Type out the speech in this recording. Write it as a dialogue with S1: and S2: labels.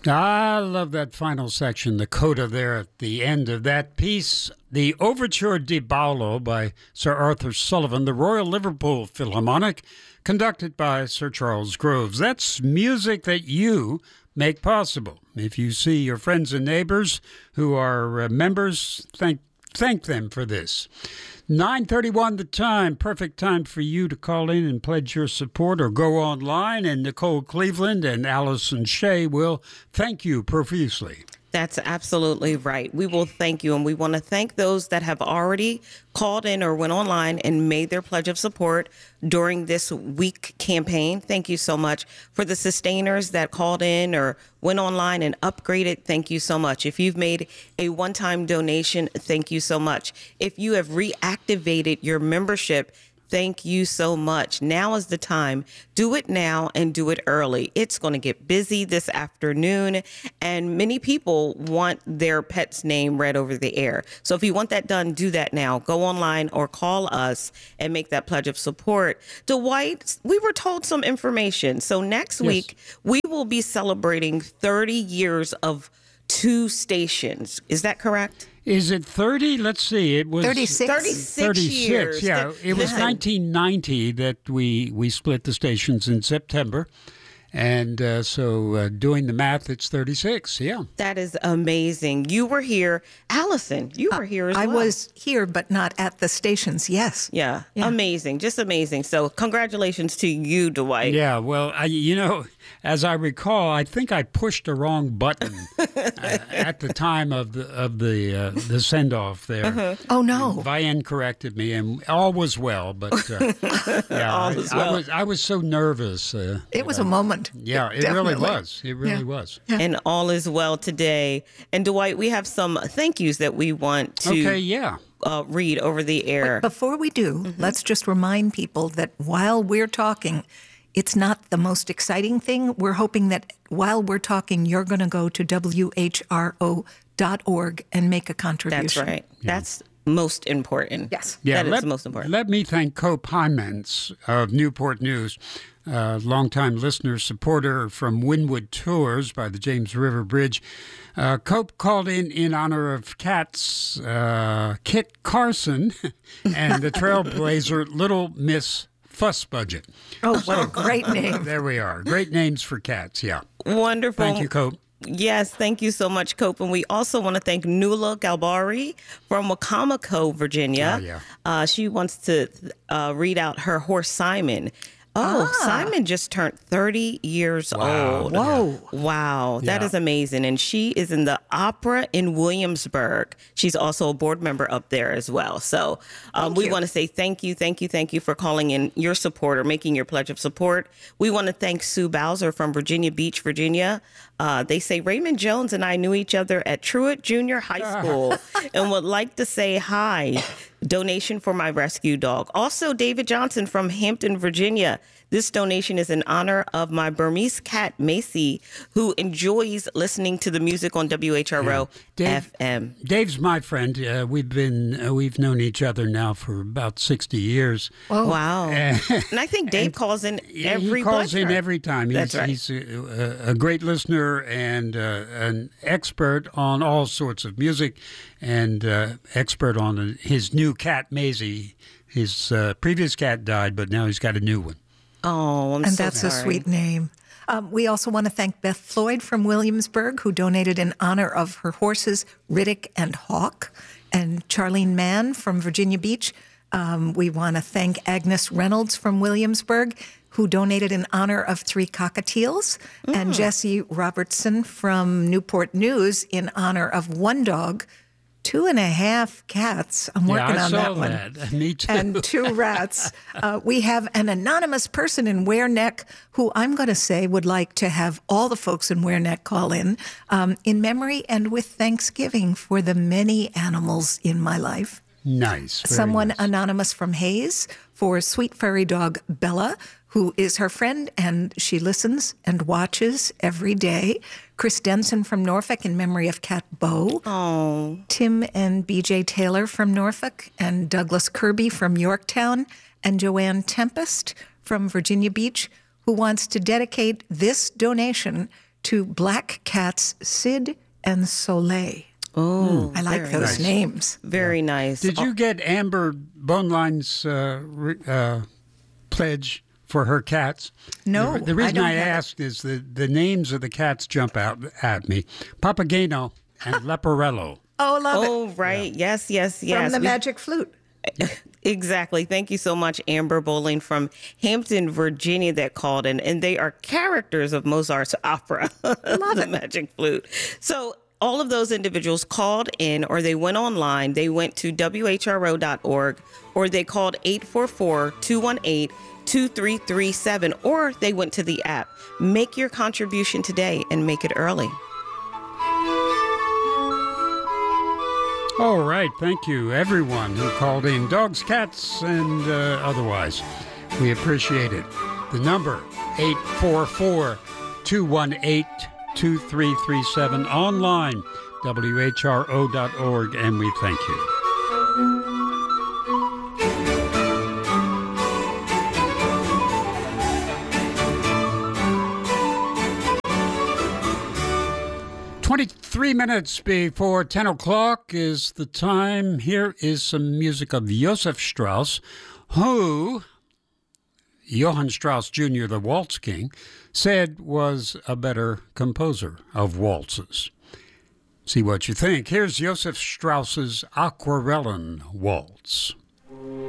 S1: I love that final section, the coda there at the end of that piece. The Overture di Paolo by Sir Arthur Sullivan, the Royal Liverpool Philharmonic, conducted by Sir Charles Groves. That's music that you make possible. If you see your friends and neighbors who are members, thank them for this. 9:31 the time, perfect time for you to call in and pledge your support or go online, and Nicole Cleveland and Allison Shea will thank you profusely.
S2: That's absolutely right. We will thank you, and we want to thank those that have already called in or went online and made their pledge of support during this week campaign. Thank you so much. For the sustainers that called in or went online and upgraded, thank you so much. If you've made a one-time donation, thank you so much. If you have reactivated your membership, thank you so much. Now is the time. Do it now and do it early. It's going to get busy this afternoon, and many people want their pet's name read over the air. So if you want that done, do that now. Go online or call us and make that pledge of support. Dwight, we were told some information. So next week, we will be celebrating 30 years of two stations. Is that correct?
S1: Is it 30? Let's see. It was
S3: 36.
S2: 36 years.
S1: Yeah, it was 1990 that we split the stations in September. And so doing the math, it's 36, yeah.
S2: That is amazing. You were here. Allison, you were here as well.
S3: I was here, but not at the stations, yes.
S2: Yeah, amazing. Just amazing. So congratulations to you, Dwight.
S1: Yeah, well, as I recall, I think I pushed the wrong button at the time of the send-off there.
S2: Uh-huh.
S3: Oh, no.
S1: Vian corrected me, and all was well. But I was so nervous.
S3: It was a moment.
S1: Yeah, it
S3: Definitely.
S1: really was. It really was.
S3: Yeah.
S2: And all is well today. And Dwight, we have some thank yous that we want to read over the air.
S3: But before we do, let's just remind people that while we're talking, it's not the most exciting thing. We're hoping that while we're talking, you're going to go to WHRO.org and make a contribution.
S2: That's right. Yeah. That's most important.
S3: Yes.
S1: Yeah,
S2: that is the most important.
S1: Let me thank Cope Hyman's of Newport News, longtime listener, supporter from Wynwood Tours by the James River Bridge. Cope called in honor of Cat's Kit Carson and the Trailblazer Little Miss Fuss Budget.
S3: Oh, what a great name.
S1: There we are. Great names for cats, yeah.
S2: Wonderful.
S1: Thank you, Cope.
S2: Yes, thank you so much, Cope. And we also want to thank Nuala Galbari from Wacomico, Virginia.
S1: Oh, yeah.
S2: She wants to read out her horse, Simon. Simon just turned 30 years old.
S3: Whoa.
S2: Wow. That is amazing. And she is in the opera in Williamsburg. She's also a board member up there as well. So we want to say thank you for calling in your support or making your pledge of support. We want to thank Sue Bowser from Virginia Beach, Virginia. They say Raymond Jones and I knew each other at Truett Junior High School and would like to say hi. Donation for my rescue dog. Also, David Johnson from Hampton, Virginia. This donation is in honor of my Burmese cat, Macy, who enjoys listening to the music on WHRO FM.
S1: Dave's my friend. We've known each other now for about 60 years.
S2: Oh, wow. And I think Dave calls in every
S1: He calls in every time.
S2: That's right.
S1: He's a great listener and an expert on all sorts of music and expert on his new cat, Maisie. His previous cat died, but now he's got a new one.
S2: Oh, I'm so sorry.
S3: And that's a sweet name. We also want to thank Beth Floyd from Williamsburg, who donated in honor of her horses, Riddick and Hawk, and Charlene Mann from Virginia Beach. We want to thank Agnes Reynolds from Williamsburg, who donated in honor of 3 cockatiels, and Jesse Robertson from Newport News in honor of 1 dog, 2.5 cats. I'm working on that one.
S1: That. Me too.
S3: And 2 rats. We have an anonymous person in Ware Neck who I'm going to say would like to have all the folks in Ware Neck call in memory and with thanksgiving for the many animals in my life.
S1: Nice.
S3: Someone
S1: nice.
S3: Anonymous from Hayes for sweet furry dog Bella, who is her friend, and she listens and watches every day. Chris Denson from Norfolk in memory of Cat Bo.
S2: Oh.
S3: Tim and B.J. Taylor from Norfolk, and Douglas Kirby from Yorktown, and Joanne Tempest from Virginia Beach, who wants to dedicate this donation to black cats Sid and Soleil.
S2: Oh,
S3: I like those names.
S2: Very nice.
S1: Did you get Amber Boneline's pledge for her cats?
S3: No,
S1: The reason I
S3: have it.
S1: asked is the names of the cats jump out at me. Papageno and Leporello.
S3: Oh, love it.
S2: Oh, right. Yes, yes, yes.
S3: From the Magic Flute.
S2: Exactly. Thank you so much, Amber Bowling from Hampton, Virginia, that called in. And they are characters of Mozart's opera, The Magic Flute. So all of those individuals called in, or they went online. They went to WHRO.org, or they called 844-218-2337, or they went to the app. Make your contribution today and make it early.
S1: All right. Thank you, everyone who called in, dogs, cats, and otherwise. We appreciate it. The number, 844-218-2337, online, WHRO.org, and we thank you. 23 minutes before 10 o'clock is the time. Here is some music of Joseph Strauss, who Johann Strauss Jr., the Waltz King, said was a better composer of waltzes. See what you think. Here's Joseph Strauss's Aquarellin Waltz.